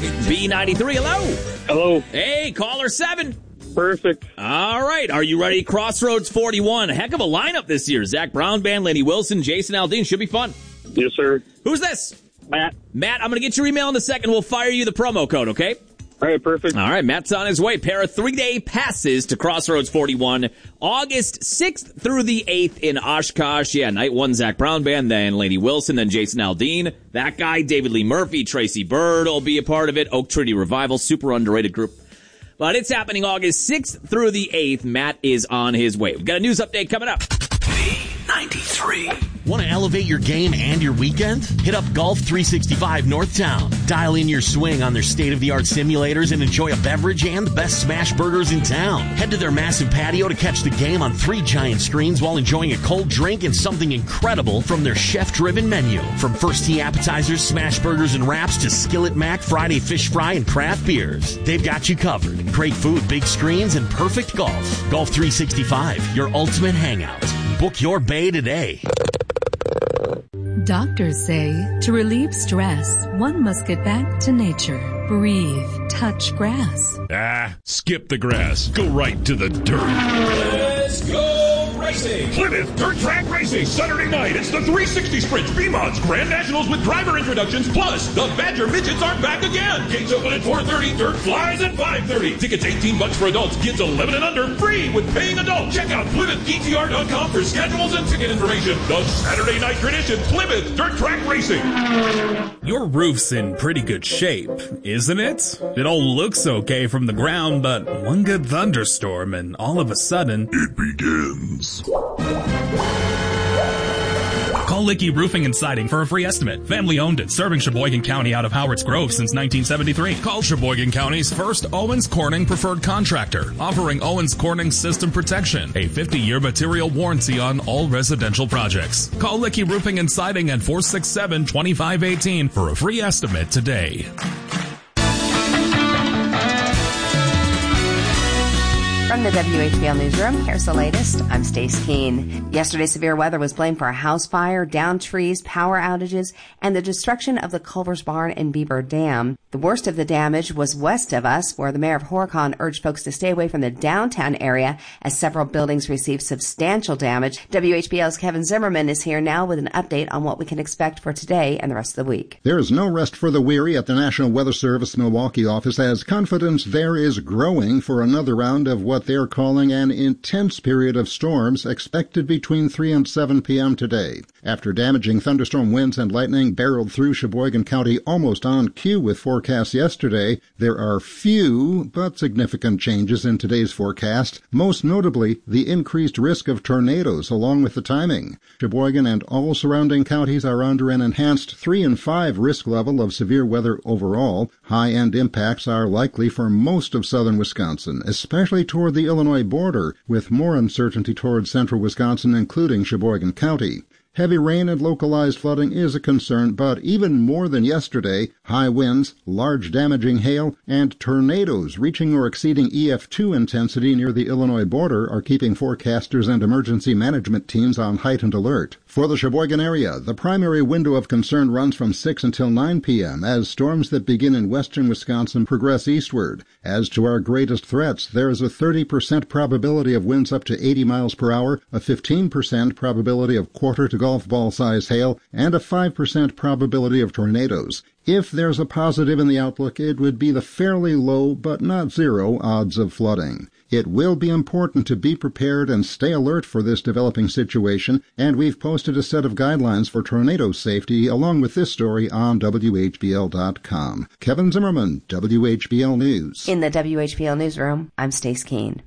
B93, hello. Hello. Hey, caller 7. Perfect. All right, are you ready? Crossroads 41. A heck of a lineup this year. Zach Brown Band, Lenny Wilson, Jason Aldean. Should be fun. Yes, sir. Who's this? Matt. Matt, I'm going to get your email in a second. We'll fire you the promo code, okay? All right, perfect. All right, Matt's on his way. Pair of 3-day passes to Crossroads 41, August 6th through the 8th in Oshkosh. Yeah, night 1, Zach Brown Band, then Lenny Wilson, then Jason Aldean. That guy, David Lee Murphy, Tracy Bird will be a part of it. Oak Trinity Revival, super underrated group. But it's happening August 6th through the 8th. Matt is on his way. We've got a news update coming up. B93. Want to elevate your game and your weekend? Hit up Golf 365 Northtown. Dial in your swing on their state-of-the-art simulators and enjoy a beverage and the best smash burgers in town. Head to their massive patio to catch the game on 3 giant screens while enjoying a cold drink and something incredible from their chef-driven menu. From first tee appetizers, smash burgers and wraps to skillet mac, Friday fish fry, and craft beers. They've got you covered. Great food, big screens, and perfect golf. Golf 365, your ultimate hangout. Book your bay today. Doctors say to relieve stress, one must get back to nature. Breathe, touch grass. Skip the grass. Go right to the dirt. Let's go racing. Plymouth Dirt Track Racing, Saturday night. It's the 360 Sprint B-Mods Grand Nationals with driver introductions. Plus, the Badger Midgets are back again. Gates open at 4:30. Dirt flies at 5:30. Tickets $18 for adults. Kids 11 and under free with paying adults. Check out PlymouthDTR.com for schedules and ticket information. The Saturday night tradition, Plymouth Dirt Track Racing. Your roof's in pretty good shape, isn't it? It all looks okay from the ground, but one good thunderstorm and all of a sudden, it begins. Call Licky Roofing and Siding for a free estimate. Family owned and serving Sheboygan County out of Howards Grove since 1973. Call Sheboygan County's first Owens Corning preferred contractor, offering Owens Corning system protection, a 50-year material warranty on all residential projects. Call Licky Roofing and Siding at 467-2518 for a free estimate today. From the WHBL Newsroom, here's the latest. I'm Stace Keene. Yesterday, severe weather was blamed for a house fire, downed trees, power outages, and the destruction of the Culver's Barn and Beaver Dam. The worst of the damage was west of us, where the mayor of Horicon urged folks to stay away from the downtown area as several buildings received substantial damage. WHBL's Kevin Zimmerman is here now with an update on what we can expect for today and the rest of the week. There is no rest for the weary at the National Weather Service Milwaukee office as confidence there is growing for another round of what they're calling an intense period of storms expected between 3 and 7 p.m. today. After damaging thunderstorm winds and lightning barreled through Sheboygan County almost on cue with forecasts yesterday, there are few but significant changes in today's forecast, most notably the increased risk of tornadoes along with the timing. Sheboygan and all surrounding counties are under an enhanced 3 and 5 risk level of severe weather overall. High-end impacts are likely for most of southern Wisconsin, especially toward the Illinois border, with more uncertainty toward central Wisconsin, including Sheboygan County. Heavy rain and localized flooding is a concern, but even more than yesterday, high winds, large damaging hail, and tornadoes reaching or exceeding EF2 intensity near the Illinois border are keeping forecasters and emergency management teams on heightened alert. For the Sheboygan area, the primary window of concern runs from 6 until 9 p.m. as storms that begin in western Wisconsin progress eastward. As to our greatest threats, there is a 30% probability of winds up to 80 miles per hour, a 15% probability of quarter to golf ball size hail, and a 5% probability of tornadoes. If there's a positive in the outlook, it would be the fairly low but not zero odds of flooding. It will be important to be prepared and stay alert for this developing situation, and we've posted a set of guidelines for tornado safety along with this story on WHBL.com. Kevin Zimmerman, WHBL News. In the WHBL Newsroom, I'm Stace Keene.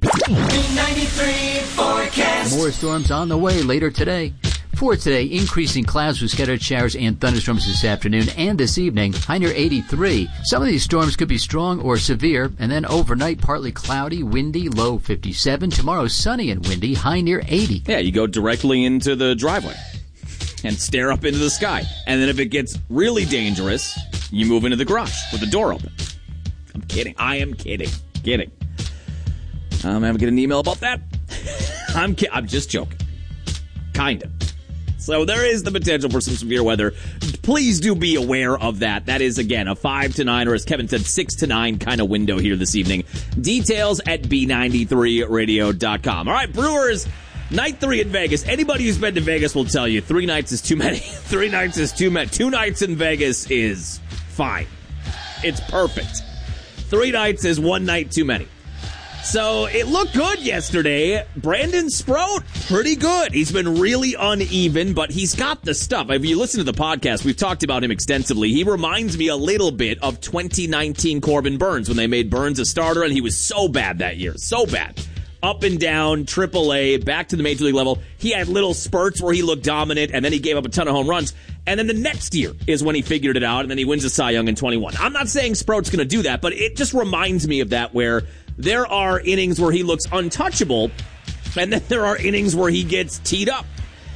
93 forecast. More storms on the way later today. For today, increasing clouds with scattered showers and thunderstorms this afternoon and this evening. High near 83. Some of these storms could be strong or severe, and then overnight partly cloudy, windy, low 57. Tomorrow sunny and windy, high near 80. Yeah, you go directly into the driveway and stare up into the sky. And then if it gets really dangerous, you move into the garage with the door open. I'm kidding. I am kidding. Kidding. I'm going to get an email about that. I'm just joking. Kind of. So there is the potential for some severe weather. Please do be aware of that. That is, again, a 5 to 9, or as Kevin said, 6 to 9 kind of window here this evening. Details at B93radio.com. All right, Brewers, night 3 in Vegas. Anybody who's been to Vegas will tell you 3 nights is too many. 3 nights is too many. 2 nights in Vegas is fine. It's perfect. 3 nights is 1 night too many. So it looked good yesterday. Brandon Sproat, pretty good. He's been really uneven, but he's got the stuff. If you listen to the podcast, we've talked about him extensively. He reminds me a little bit of 2019 Corbin Burns when they made Burns a starter, and he was so bad that year. So bad. Up and down, AAA, back to the major league level. He had little spurts where he looked dominant, and then he gave up a ton of home runs. And then the next year is when he figured it out, and then he wins the Cy Young in 21. I'm not saying Sproat's going to do that, but it just reminds me of that, where there are innings where he looks untouchable, and then there are innings where he gets teed up.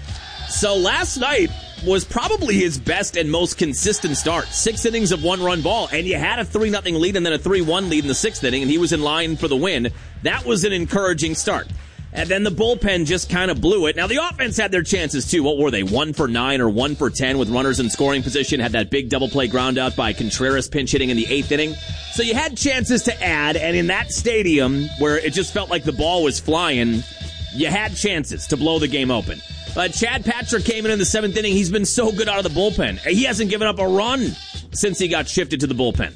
So last night was probably his best and most consistent start. 6 innings of 1-run ball, and you had a 3-0 lead and then a 3-1 lead in the 6th inning, and he was in line for the win. That was an encouraging start. And then the bullpen just kind of blew it. Now, the offense had their chances, too. What were they, 1 for 9 or 1 for 10 with runners in scoring position? Had that big double play ground out by Contreras pinch hitting in the 8th inning. So you had chances to add, and in that stadium where it just felt like the ball was flying, you had chances to blow the game open. But Chad Patrick came in the 7th inning. He's been so good out of the bullpen. He hasn't given up a run since he got shifted to the bullpen.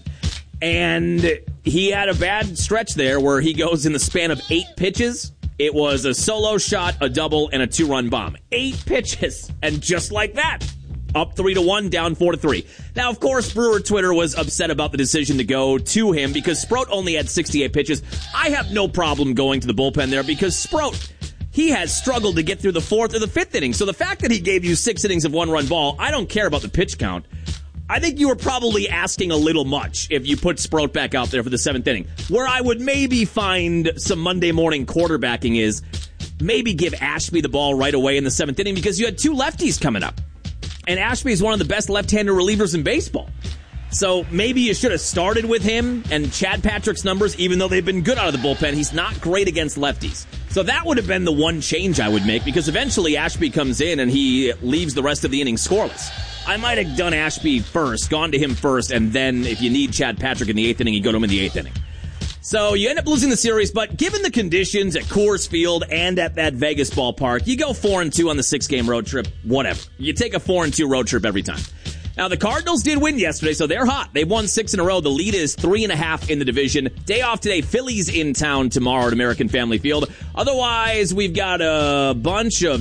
And he had a bad stretch there where he goes in the span of 8 pitches. It was a solo shot, a double, and a 2-run bomb. 8 pitches. And just like that, up 3-1, down 4-3. Now, of course, Brewer Twitter was upset about the decision to go to him because Sproat only had 68 pitches. I have no problem going to the bullpen there because Sproat, he has struggled to get through the 4th or the 5th inning. So the fact that he gave you 6 innings of 1-run ball, I don't care about the pitch count. I think you were probably asking a little much if you put Sproat back out there for the 7th inning. Where I would maybe find some Monday morning quarterbacking is maybe give Ashby the ball right away in the 7th inning because you had 2 lefties coming up. And Ashby is one of the best left-handed relievers in baseball. So maybe you should have started with him and Chad Patrick's numbers, even though they've been good out of the bullpen. He's not great against lefties. So that would have been the one change I would make because eventually Ashby comes in and he leaves the rest of the inning scoreless. I might have done Ashby first, gone to him first, and then if you need Chad Patrick in the 8th inning, you go to him in the 8th inning. So you end up losing the series, but given the conditions at Coors Field and at that Vegas ballpark, you go 4-2 on the 6-game road trip, whatever. You take a 4-2 road trip every time. Now, the Cardinals did win yesterday, so they're hot. They've won 6 in a row. The lead is 3.5 in the division. Day off today. Phillies in town tomorrow at American Family Field. Otherwise, we've got a bunch of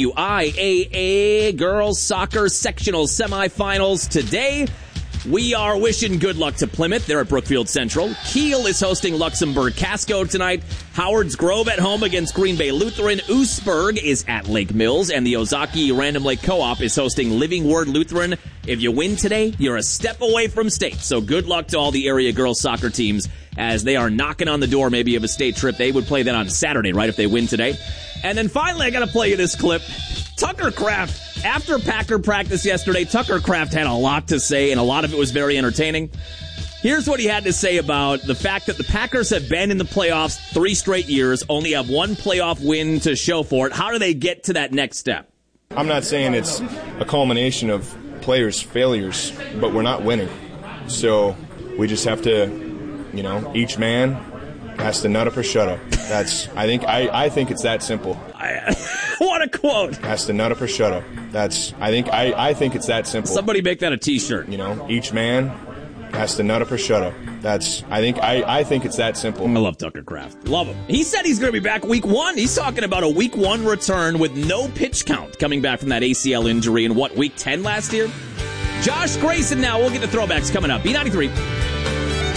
WIAA girls soccer sectional semifinals today. We are wishing good luck to Plymouth. They're at Brookfield Central. Kiel is hosting Luxembourg Casco tonight. Howard's Grove at home against Green Bay Lutheran. Oostburg is at Lake Mills. And the Ozaki Random Lake Co-op is hosting Living Word Lutheran. If you win today, you're a step away from state. So good luck to all the area girls soccer teams as they are knocking on the door maybe of a state trip. They would play that on Saturday, right, if they win today. And then finally, I got to play you this clip. Tucker Kraft. After Packer practice yesterday, Tucker Kraft had a lot to say, and a lot of it was very entertaining. Here's what he had to say about the fact that the Packers have been in the playoffs 3 straight years, only have 1 playoff win to show for it. How do they get to that next step? I'm not saying it's a culmination of players' failures, but we're not winning. So we just have to, each man has to nut up or shut up. I think it's that simple. What a quote. Has to nut up or shut up. I think it's that simple. Somebody make that a t-shirt. Each man has to nut up or shut up. I think it's that simple. I love Tucker Kraft. Love him. He said he's going to be back week 1. He's talking about a week 1 return with no pitch count coming back from that ACL injury in week 10 last year? Josh Grayson now. We'll get the throwbacks coming up. B93.